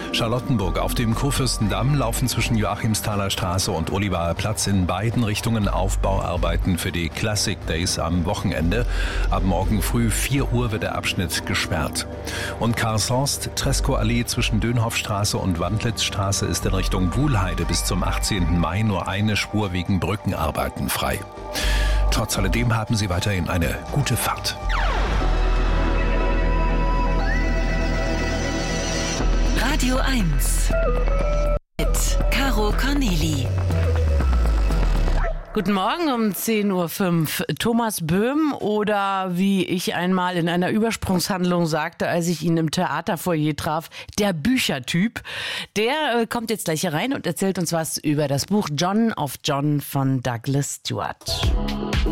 Charlottenburg. Auf dem Kurfürstendamm laufen zwischen Joachimsthaler Straße und Olivaer Platz in beiden Richtungen Aufbauarbeiten für die Classic Days am Wochenende. Ab morgen früh 4 Uhr wird der Abschnitt gesperrt. Und Karshorst, Treskow-Allee zwischen Dönhoffstraße und Wandlitzstraße ist in Richtung Wuhlheide bis zum 18. Mai nur eine Spur wegen Brückenarbeiten frei. Trotz alledem haben Sie weiterhin eine gute Fahrt. Radio 1 mit Caro Corneli. Guten Morgen um 10.05 Uhr. Thomas Böhm oder wie ich einmal in einer Übersprungshandlung sagte, als ich ihn im Theaterfoyer traf, der Büchertyp. Der kommt jetzt gleich hier rein und erzählt uns was über das Buch John of John von Douglas Stuart.